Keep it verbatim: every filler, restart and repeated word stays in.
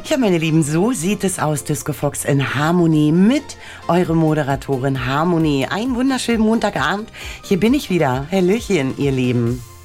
Ja, meine Lieben, so sieht es aus, Disco Fox in Harmonie mit eurer Moderatorin Harmonie. Einen wunderschönen Montagabend. Hier bin ich wieder. Hallöchen, ihr Lieben.